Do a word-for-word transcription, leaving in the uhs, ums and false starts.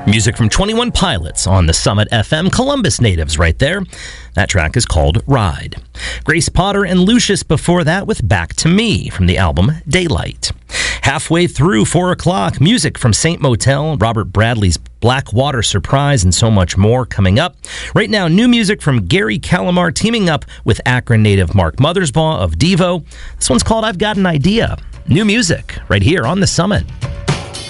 Music from twenty-one Pilots on the Summit F M, Columbus natives right there. That track is called Ride. Grace Potter and Lucius before that with Back to Me from the album Daylight. Halfway through four o'clock, music from Saint Motel, Robert Bradley's Blackwater Surprise, and so much more coming up. Right now, new music from Gary Calamar teaming up with Akron native Mark Mothersbaugh of Devo. This one's called I've Got an Idea. New music right here on the Summit.